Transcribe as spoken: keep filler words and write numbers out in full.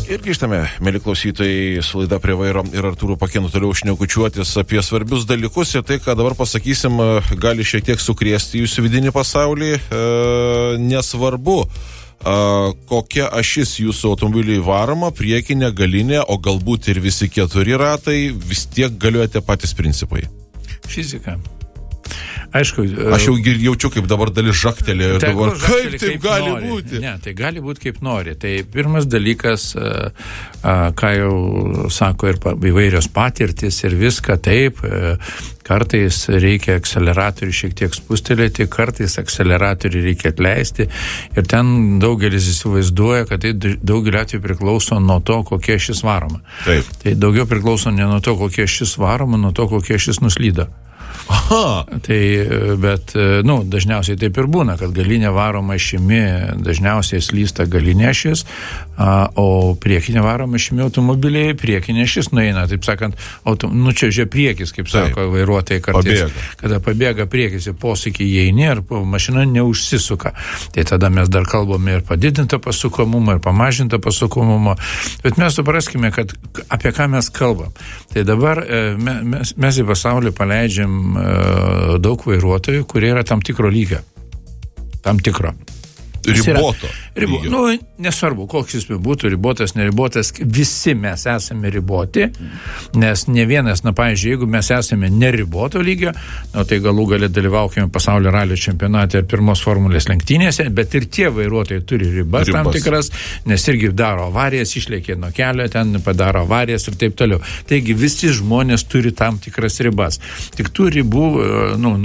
Ir grįžtame, mėly klausytojai, su laida Prie vairo ir Artūru Pakėnu toliau šnekučiuotis apie svarbius dalykus ir tai, ką dabar pasakysim, gali šiek tiek sukrėsti jūsų vidinį pasaulį. E, nesvarbu, e, kokia ašis jūsų automobiliui varoma, priekinė, galinė, o galbūt ir visi keturi ratai, vis tiek galioja tie patys principai. Fizika. Aišku, aš jau jaučiu, kaip dabar dalis žaktelė ir dabar, kaip taip kaip gali nori. būti? Ne, tai gali būti kaip nori. Tai pirmas dalykas, ką jau sako ir įvairios patirtis ir viską, taip, kartais reikia akceleratorių šiek tiek spustelėti, kartais akceleratorių reikia atleisti ir ten daugelis įsivaizduoja, kad tai daugelį atveju priklauso nuo to, kokie šis varoma. Taip. Tai daugiau priklauso ne nuo to, kokie šis varoma, nuo to, kokie šis nuslydo. Aha. Tai, bet, nu, dažniausiai taip ir būna, kad galinė varoma ašimi dažniausiai slysta galinė ašis, o priekinė varoma ašimi automobiliai priekinė ašis nueina, taip sakant, auto, nu čia žia priekis, kaip taip. Sako vairuotojai kartais, pabėga. Kada pabėga priekis į posūkį įeini ir mašina neužsisuka. Tai tada mes dar kalbame ir padidintą pasukomumą, ir pamažintą pasukomumą, bet mes supraskime, kad apie ką mes kalbam. Tai dabar mes, mes į pasaulį paleidžiam daug vairuotojų, kurie yra tam tikro lygio. Tam tikro. Riboto. Ribo, nu, nesvarbu, koks jis būtų, ribotas, neribotas, visi mes esame riboti, nes ne vienas, na, pavyzdžiui, jeigu mes esame neriboto lygio, nu, tai galų galę dalyvaukime pasaulio ralio čempionate ir pirmos formulės lenktynėse, bet ir tie vairuotojai turi ribas, ribas tam tikras, nes irgi daro avarijas, išlėkė nuo kelio, ten padaro avarijas ir taip toliau. Taigi visi žmonės turi tam tikras ribas. Tik tų ribų, nu,